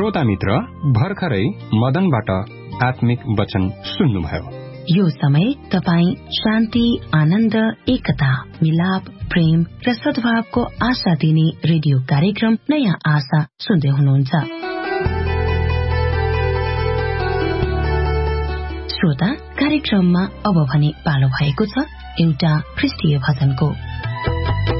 श्रोता मित्र, भर्खरै मदनबाट आत्मिक वचन सुन्नुभयो। यो समय तपाई शान्ति, आनन्द, एकता, मिलाप, प्रेम र सद्भावको आशा दिने रेडियो कार्यक्रम नयाँ आशा सुन्दै हुनुहुन्छ। श्रोता, कार्यक्रममा अब भने पालो भएको छ एउटा ख्रिस्टीय भजनको।